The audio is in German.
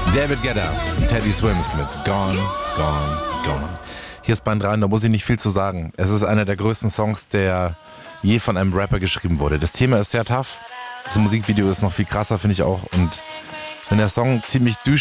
David Guetta, Teddy Swims mit Gone, Gone, Gone. Hier ist Band 3 und da muss ich nicht viel zu sagen. Es ist einer der größten Songs, der je von einem Rapper geschrieben wurde. Das Thema ist sehr tough. Das Musikvideo ist noch viel krasser, finde ich auch. Und wenn der Song ziemlich düster